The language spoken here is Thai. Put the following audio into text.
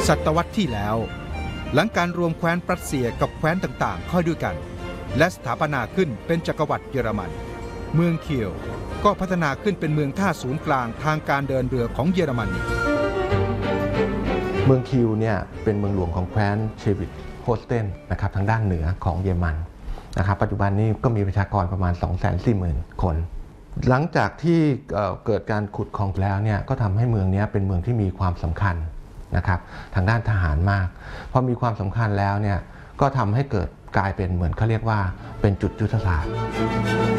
ศตวรรษที่แล้วหลังการรวมแคว้นปรัสเซียกับแคว้นต่างๆเข้าด้วยกันและสถาปนาขึ้นเป็นจักรวรรดิเยอรมันเมืองเคียวก็พัฒนาขึ้นเป็นเมืองท่าศูนย์กลางทางการเดินเรือของเยอรมนีเมืองคิวเนี่ยเป็นเมืองหลวงของแคว้นเชวิกโฮสเทนนะครับทางด้านเหนือของเยอรมันนะครับปัจจุบันนี้ก็มีประชากรประมาณ 240,000 คนหลังจากที่เกิดการขุดคลองแล้วเนี่ยก็ทำให้เมืองนี้เป็นเมืองที่มีความสำคัญนะครับทางด้านทหารมากพอมีความสำคัญแล้วเนี่ยก็ทำให้เกิดกลายเป็นเหมือนเขาเรียกว่าเป็นจุดยุทธศาสตร์